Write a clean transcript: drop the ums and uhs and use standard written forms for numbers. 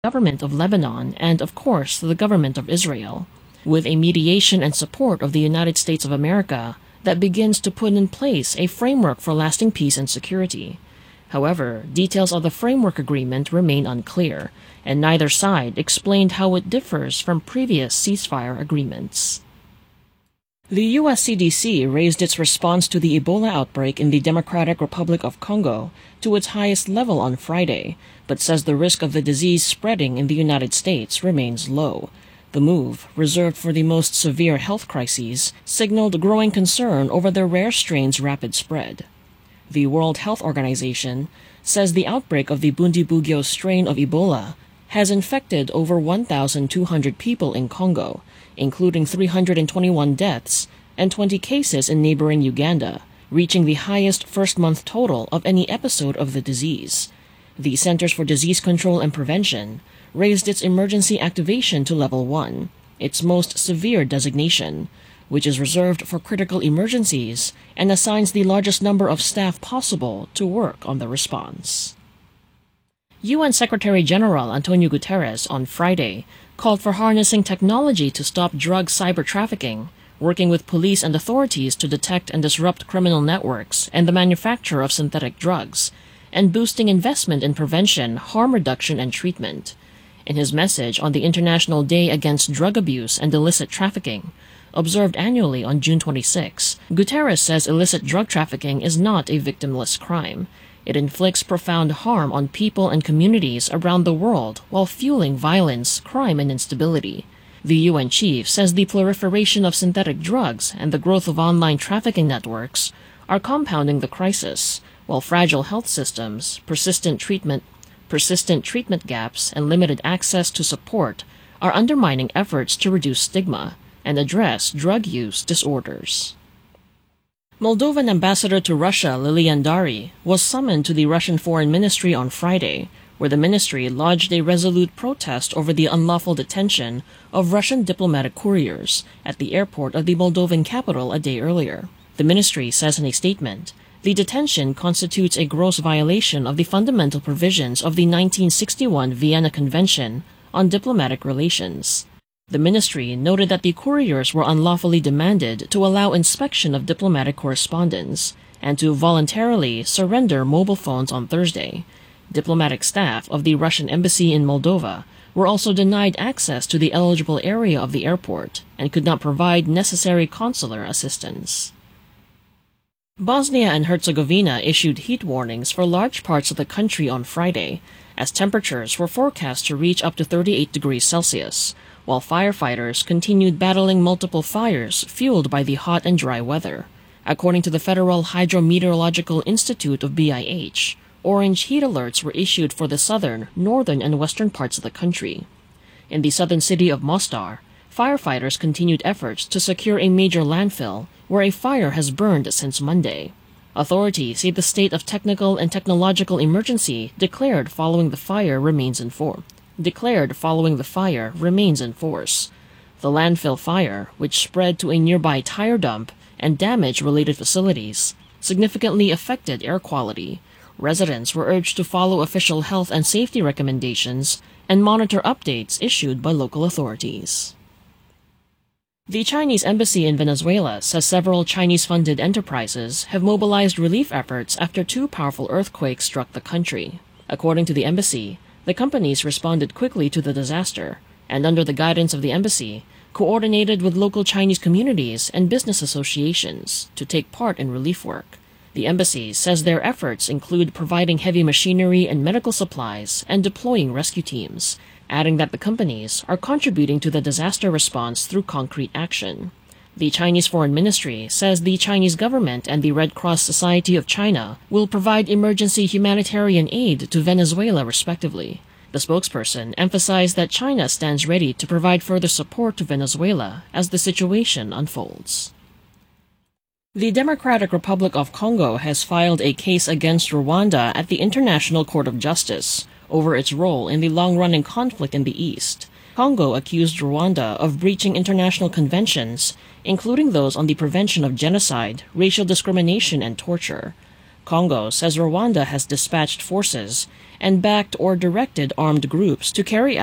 government of Lebanon and, of course, the government of Israel, with a mediation and support of the United States of America that begins to put in place a framework for lasting peace and security. However, details of the framework agreement remain unclear, and neither side explained how it differs from previous ceasefire agreements. The U.S. CDC raised its response to the Ebola outbreak in the Democratic Republic of Congo to its highest level on Friday, but says the risk of the disease spreading in the United States remains low. The move, reserved for the most severe health crises, signaled growing concern over the rare strain's rapid spread. The World Health Organization says the outbreak of the Bundibugyo strain of Ebola has infected over 1,200 people in Congo, including 321 deaths and 20 cases in neighboring Uganda, reaching the highest first-month total of any episode of the disease. The Centers for Disease Control and Prevention raised its emergency activation to Level 1, its most severe designation, which is reserved for critical emergencies and assigns the largest number of staff possible to work on the response. UN Secretary-General Antonio Guterres on Friday called for harnessing technology to stop drug cyber trafficking, working with police and authorities to detect and disrupt criminal networks and the manufacture of synthetic drugs, and boosting investment in prevention, harm reduction, and treatment. In his message on the International Day Against Drug Abuse and Illicit Trafficking, observed annually on June 26, Guterres says illicit drug trafficking is not a victimless crime. It inflicts profound harm on people and communities around the world while fueling violence, crime, and instability. The UN chief says the proliferation of synthetic drugs and the growth of online trafficking networks are compounding the crisis, while fragile health systems, persistent treatment gaps, and limited access to support are undermining efforts to reduce stigma and address drug use disorders. Moldovan ambassador to Russia Lilian Dari was summoned to the Russian Foreign Ministry on Friday, where the ministry lodged a resolute protest over the unlawful detention of Russian diplomatic couriers at the airport of the Moldovan capital a day earlier. The ministry says in a statement, the detention constitutes a gross violation of the fundamental provisions of the 1961 Vienna Convention on Diplomatic Relations. The ministry noted that the couriers were unlawfully demanded to allow inspection of diplomatic correspondence and to voluntarily surrender mobile phones on Thursday. Diplomatic staff of the Russian embassy in Moldova were also denied access to the eligible area of the airport and could not provide necessary consular assistance. Bosnia and Herzegovina issued heat warnings for large parts of the country on Friday, as temperatures were forecast to reach up to 38 degrees Celsius, while firefighters continued battling multiple fires fueled by the hot and dry weather. According to the Federal Hydrometeorological Institute of BIH, orange heat alerts were issued for the southern, northern, and western parts of the country. In the southern city of Mostar, firefighters continued efforts to secure a major landfill where a fire has burned since Monday. Authorities say the state of technical and technological emergency declared following the fire remains in force. The landfill fire, which spread to a nearby tire dump and damaged related facilities, significantly affected air quality. Residents were urged to follow official health and safety recommendations and monitor updates issued by local authorities. The Chinese embassy in Venezuela says several Chinese-funded enterprises have mobilized relief efforts after two powerful earthquakes struck the country. According to the embassy, the companies responded quickly to the disaster and, under the guidance of the embassy, coordinated with local Chinese communities and business associations to take part in relief work. The embassy says their efforts include providing heavy machinery and medical supplies and deploying rescue teams, adding that the companies are contributing to the disaster response through concrete action. The Chinese Foreign Ministry says the Chinese government and the Red Cross Society of China will provide emergency humanitarian aid to Venezuela respectively. The spokesperson emphasized that China stands ready to provide further support to Venezuela as the situation unfolds. The Democratic Republic of Congo has filed a case against Rwanda at the International Court of Justice over its role in the long-running conflict in the East. Congo accused Rwanda of breaching international conventions, including those on the prevention of genocide, racial discrimination, and torture. Congo says Rwanda has dispatched forces and backed or directed armed groups to carry